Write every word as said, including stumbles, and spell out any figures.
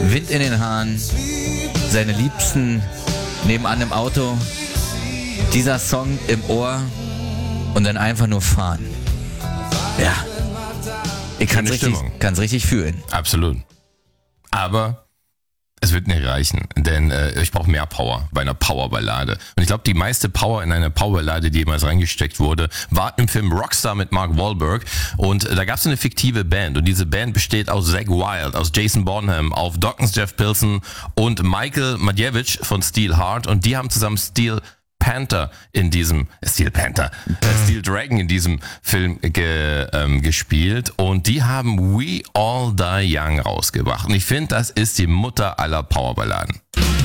Wind in den Haaren, seine Liebsten nebenan im Auto, dieser Song im Ohr und dann einfach nur fahren. Ja, ich kann es richtig, kann's richtig fühlen. Absolut. Aber es wird nicht reichen, denn äh, ich brauche mehr Power bei einer Powerballade. Und ich glaube, die meiste Power in einer Powerballade, die jemals reingesteckt wurde, war im Film Rockstar mit Mark Wahlberg. Und äh, da gab es eine fiktive Band. Und diese Band besteht aus Zakk Wylde, aus Jason Bonham, auf Dawkins Jeff Pilson und Michael Madjewicz von Steel Heart. Und die haben zusammen Steel Panther in diesem, Steel Panther, äh, Steel Dragon in diesem Film ge, ähm, gespielt und die haben We All Die Young rausgebracht. Und ich finde, das ist die Mutter aller Powerballaden.